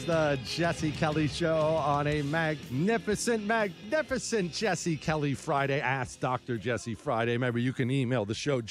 the Jesse Kelly Show on a magnificent Jesse Kelly Friday. Ask Dr. Jesse Friday. Remember, you can email the show,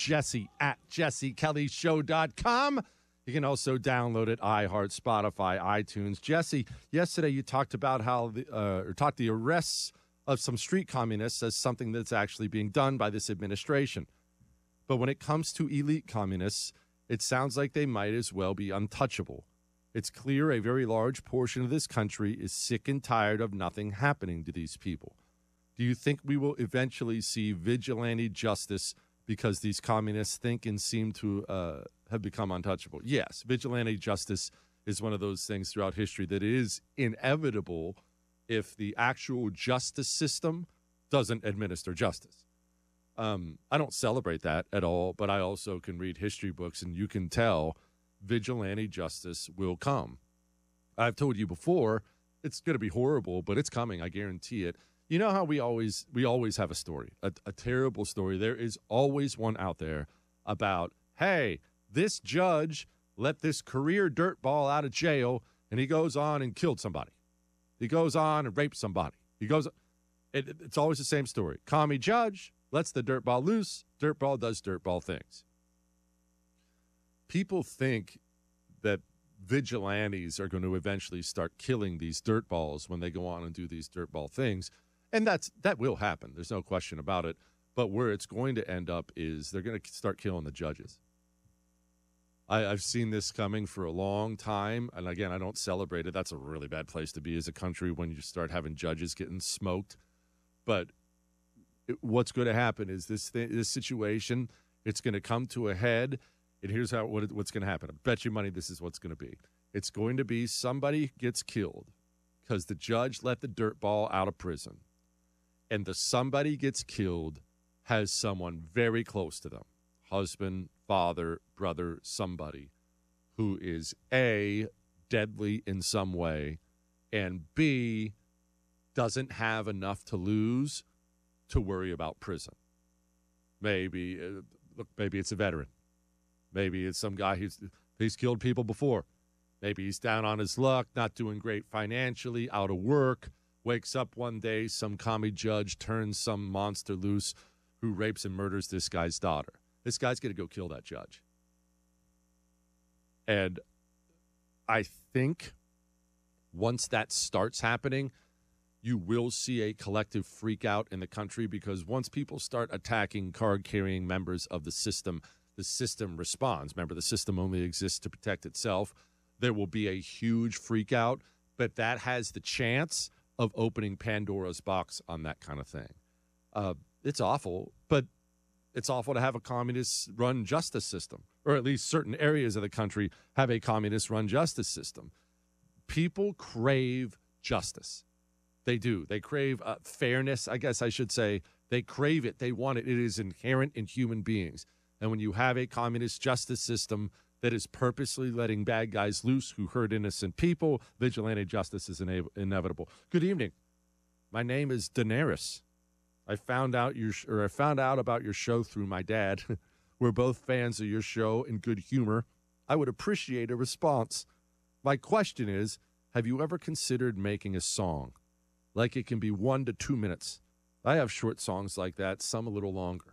jesse@jessekellyshow.com. You can also download it, iHeart, Spotify, iTunes. Jesse, yesterday you talked about how the arrests of some street communists as something that's actually being done by this administration. But when it comes to elite communists, it sounds like they might as well be untouchable. It's clear a very large portion of this country is sick and tired of nothing happening to these people. Do you think we will eventually see vigilante justice because these communists think and seem to have become untouchable? Yes, vigilante justice is one of those things throughout history that is inevitable if the actual justice system doesn't administer justice. I don't celebrate that at all, but I also can read history books, and you can tell vigilante justice will come. I've told you before, it's going to be horrible, but it's coming. I guarantee it. You know how we always have a story, a terrible story. There is always one out there about, hey, this judge let this career dirtball out of jail, and he goes on and killed somebody. He goes on and raped somebody. It's always the same story. Commie judge lets the dirtball loose. Dirtball does dirtball things. People think that vigilantes are going to eventually start killing these dirtballs when they go on and do these dirtball things. And that will happen. There's no question about it. But where it's going to end up is they're going to start killing the judges. I've seen this coming for a long time. And again, I don't celebrate it. That's a really bad place to be as a country when you start having judges getting smoked. But what's going to happen is this situation, it's going to come to a head. And here's what's going to happen. I bet you money this is what's going to be. It's going to be somebody gets killed because the judge let the dirtball out of prison. And the somebody gets killed has someone very close to them, husband, father, brother, somebody who is A, deadly in some way, and B, doesn't have enough to lose to worry about prison. Maybe it's a veteran. Maybe it's some guy he's killed people before. Maybe he's down on his luck, not doing great financially, out of work, wakes up one day, some commie judge turns some monster loose who rapes and murders this guy's daughter. This guy's going to go kill that judge. And I think once that starts happening, you will see a collective freak out in the country, because once people start attacking card-carrying members of the system responds. Remember, the system only exists to protect itself. There will be a huge freak out, but that has the chance of opening Pandora's box on that kind of thing. It's awful, but it's awful to have a communist-run justice system, or at least certain areas of the country have a communist-run justice system. People crave justice. They do. They crave fairness, I guess I should say. They crave it. They want it. It is inherent in human beings. And when you have a communist justice system that is purposely letting bad guys loose who hurt innocent people, vigilante justice is inevitable. Good evening. My name is Daenerys. I found out about your show through my dad. We're both fans of your show and good humor. I would appreciate a response. My question is, have you ever considered making a song? Like, it can be 1 to 2 minutes. I have short songs like that, some a little longer.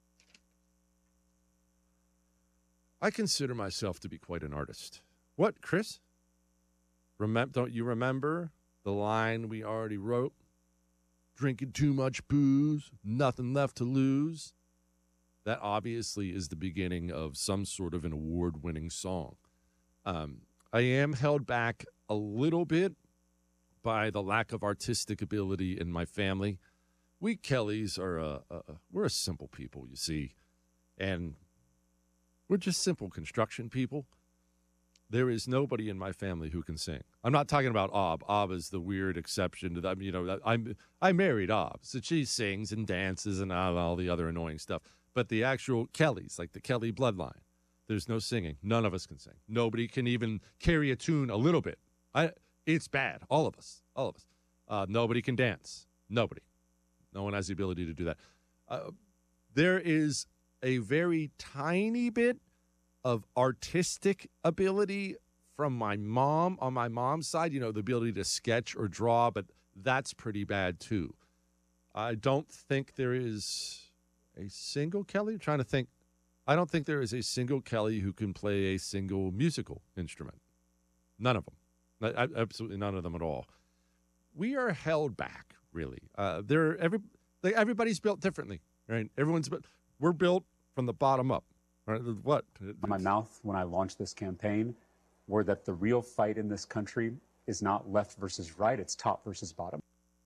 I consider myself to be quite an artist. What, Chris? Don't you remember the line we already wrote? Drinking too much booze, nothing left to lose. That obviously is the beginning of some sort of an award-winning song. I am held back a little bit by the lack of artistic ability in my family. We Kellys are we're a simple people, you see, and we're just simple construction people. There is nobody in my family who can sing. I'm not talking about Ob. Ob is the weird exception to that. You know, I married Ob, so she sings and dances and all the other annoying stuff. But the actual Kellys, like the Kelly bloodline, there's no singing. None of us can sing. Nobody can even carry a tune a little bit. It's bad. All of us. Nobody can dance. Nobody. No one has the ability to do that. There is a very tiny bit of artistic ability from my mom on my mom's side, the ability to sketch or draw, but that's pretty bad too. I don't think there is a single Kelly. I'm trying to think. I don't think there is a single Kelly who can play a single musical instrument. None of them. Absolutely none of them at all. We are held back, really. Everybody's built differently, right? We're built from the bottom up. Right? What? My mouth when I launched this campaign were that the real fight in this country is not left versus right, it's top versus bottom.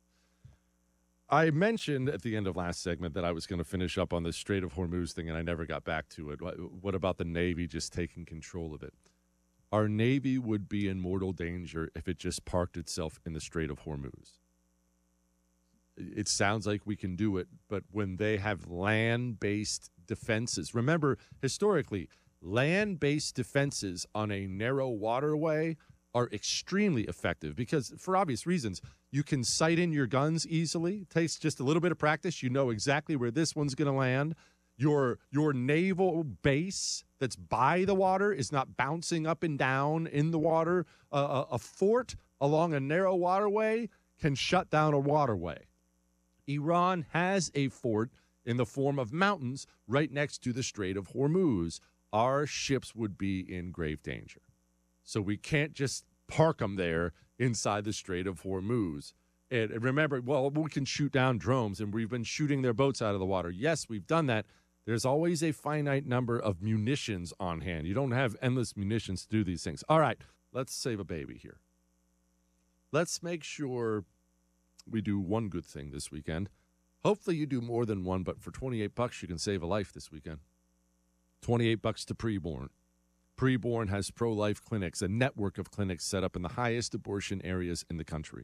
I mentioned at the end of last segment that I was going to finish up on the Strait of Hormuz thing, and I never got back to it. What about the Navy just taking control of it? Our Navy would be in mortal danger if it just parked itself in the Strait of Hormuz. It sounds like we can do it, but when they have land-based defenses, remember, historically, land-based defenses on a narrow waterway are extremely effective because, for obvious reasons, you can sight in your guns easily. It takes just a little bit of practice. You know exactly where this one's going to land. Your naval base that's by the water is not bouncing up and down in the water. A fort along a narrow waterway can shut down a waterway. Iran has a fort in the form of mountains right next to the Strait of Hormuz. Our ships would be in grave danger. So we can't just park them there inside the Strait of Hormuz. And remember, we can shoot down drones, and we've been shooting their boats out of the water. Yes, we've done that. There's always a finite number of munitions on hand. You don't have endless munitions to do these things. All right, let's save a baby here. Let's make sure we do one good thing this weekend. Hopefully you do more than one, but for $28, you can save a life this weekend. $28 to Preborn. Preborn has pro-life clinics, a network of clinics set up in the highest abortion areas in the country.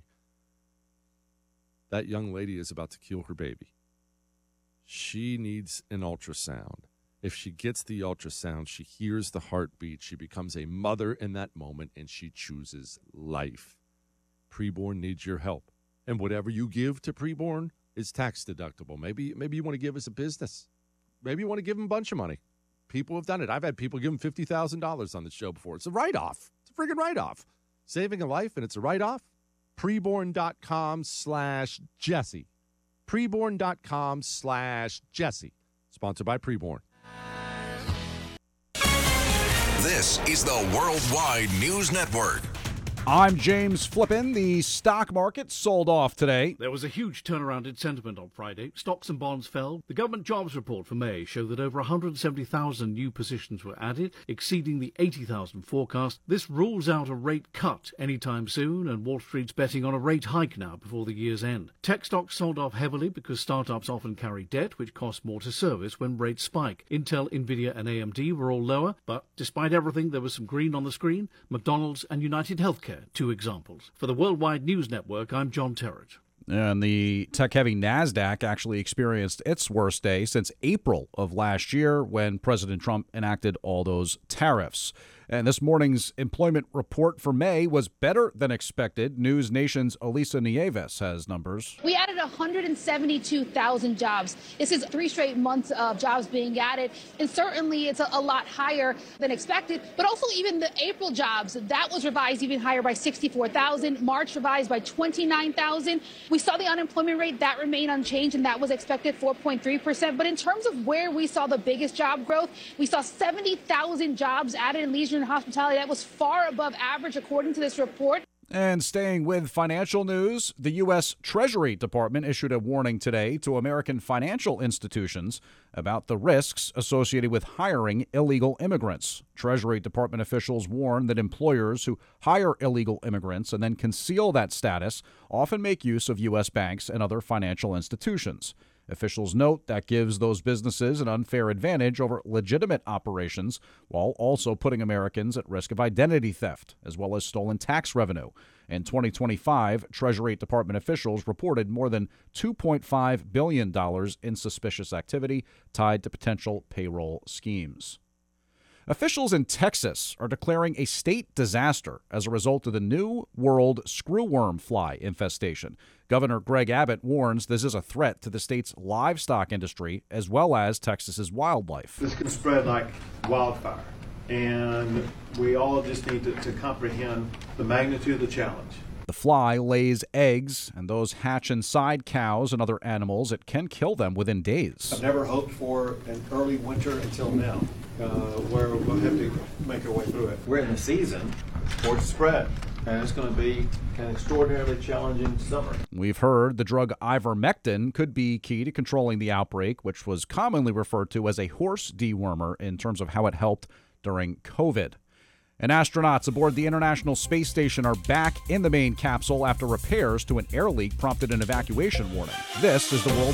That young lady is about to kill her baby. She needs an ultrasound. If she gets the ultrasound, she hears the heartbeat. She becomes a mother in that moment, and she chooses life. Preborn needs your help. And whatever you give to Preborn is tax deductible. Maybe you want to give us a business. Maybe you want to give them a bunch of money. People have done it. I've had people give them $50,000 on the show before. It's a write-off. It's a friggin' write-off. Saving a life, and it's a write-off. Preborn.com/Jesse. Preborn.com/Jesse. Sponsored by Preborn. This is the Worldwide News Network. I'm James Flippin. The stock market sold off today. There was a huge turnaround in sentiment on Friday. Stocks and bonds fell. The government jobs report for May showed that over 170,000 new positions were added, exceeding the 80,000 forecast. This rules out a rate cut anytime soon, and Wall Street's betting on a rate hike now before the year's end. Tech stocks sold off heavily because startups often carry debt, which costs more to service when rates spike. Intel, Nvidia, and AMD were all lower, but despite everything, there was some green on the screen. McDonald's and United Healthcare, two examples. For the Worldwide News Network, I'm John Terrett. And the tech-heavy NASDAQ actually experienced its worst day since April of last year when President Trump enacted all those tariffs. And this morning's employment report for May was better than expected. News Nation's Elisa Nieves has numbers. We added 172,000 jobs. This is 3 straight months of jobs being added. And certainly it's a lot higher than expected. But also even the April jobs, that was revised even higher by 64,000. March revised by 29,000. We saw the unemployment rate, that remained unchanged, and that was expected 4.3%. But in terms of where we saw the biggest job growth, we saw 70,000 jobs added in leisure and hospitality. That was far above average, according to this report. And staying with financial news, the U.S. Treasury Department issued a warning today to American financial institutions about the risks associated with hiring illegal immigrants. Treasury Department officials warn that employers who hire illegal immigrants and then conceal that status often make use of U.S. banks and other financial institutions. Officials note that gives those businesses an unfair advantage over legitimate operations while also putting Americans at risk of identity theft, as well as stolen tax revenue. In 2025, Treasury Department officials reported more than $2.5 billion in suspicious activity tied to potential payroll schemes. Officials in Texas are declaring a state disaster as a result of the New World screwworm fly infestation. Governor Greg Abbott warns this is a threat to the state's livestock industry as well as Texas's wildlife. This can spread like wildfire. and we all just need to comprehend the magnitude of the challenge. The fly lays eggs, and those hatch inside cows and other animals. It can kill them within days. I've never hoped for an early winter until now, where we'll have to make our way through it. We're in the season for it to spread, and it's going to be an extraordinarily challenging summer. We've heard the drug ivermectin could be key to controlling the outbreak, which was commonly referred to as a horse dewormer in terms of how it helped during COVID. And astronauts aboard the International Space Station are back in the main capsule after repairs to an air leak prompted an evacuation warning. This is the World